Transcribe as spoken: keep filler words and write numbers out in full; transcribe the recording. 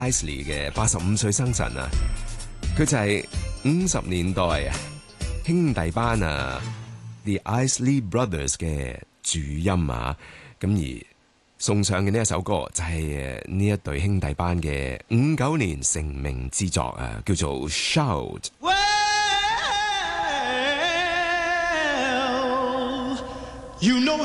Isley 嘅八十五歲生辰啊，佢就係五十年代啊兄弟班啊 The Isley Brothers 嘅主音啊，咁而送上嘅呢一首歌就係呢一對兄弟班嘅五九年成名之作啊，叫做 Shout。